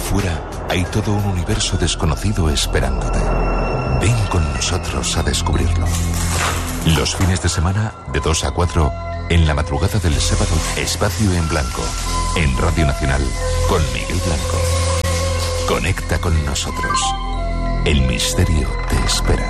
fuera hay todo un universo desconocido esperándote. Ven con nosotros a descubrirlo. Los fines de semana, de 2 a 4, en la madrugada del sábado, Espacio en Blanco, en Radio Nacional, con Miguel Blanco. Conecta con nosotros. El misterio te espera.